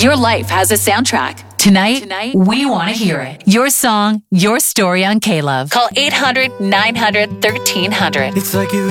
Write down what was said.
Your life has a soundtrack. Tonight, we want to hear it. Your song, your story on K-Love. Call 800-900-1300. It's like you